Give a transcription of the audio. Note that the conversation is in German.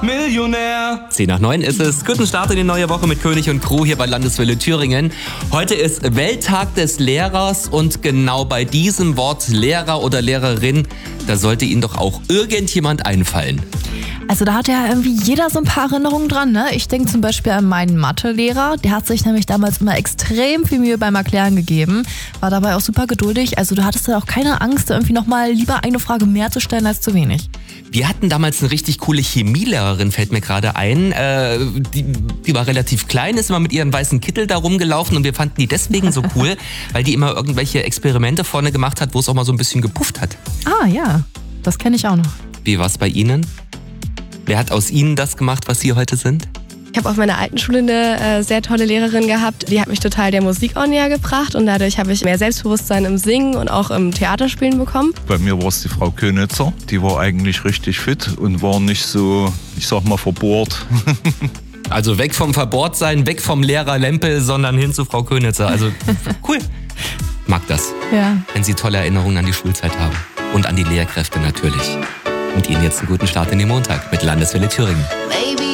Millionär. 10:09 ist es. Guten Start in die neue Woche mit König und Crew hier bei Landeswelle Thüringen. Heute ist Welttag des Lehrers und genau bei diesem Wort Lehrer oder Lehrerin, da sollte Ihnen doch auch irgendjemand einfallen. Also da hat ja irgendwie jeder so ein paar Erinnerungen dran, ne? Ich denke zum Beispiel an meinen Mathelehrer. Der hat sich nämlich damals immer extrem viel Mühe beim Erklären gegeben. War dabei auch super geduldig. Also du hattest da auch keine Angst, irgendwie nochmal lieber eine Frage mehr zu stellen als zu wenig. Wir hatten damals eine richtig coole Chemielehrerin, fällt mir gerade ein. Die war relativ klein, ist immer mit ihren weißen Kittel da rumgelaufen und wir fanden die deswegen so cool, weil die immer irgendwelche Experimente vorne gemacht hat, wo es auch mal so ein bisschen gepufft hat. Ah ja, das kenne ich auch noch. Wie war's bei Ihnen? Wer hat aus Ihnen das gemacht, was Sie heute sind? Ich habe auf meiner alten Schule eine sehr tolle Lehrerin gehabt. Die hat mich total der Musik auch näher gebracht und dadurch habe ich mehr Selbstbewusstsein im Singen und auch im Theaterspielen bekommen. Bei mir war es die Frau Könitzer. Die war eigentlich richtig fit und war nicht so, ich sag mal, verbohrt. Also weg vom Verbohrtsein, weg vom Lehrer Lempel, sondern hin zu Frau Könitzer. Also cool. Mag das, Ja. wenn Sie tolle Erinnerungen an die Schulzeit haben. Und an die Lehrkräfte natürlich. Und Ihnen jetzt einen guten Start in den Montag mit Landeswelle Thüringen.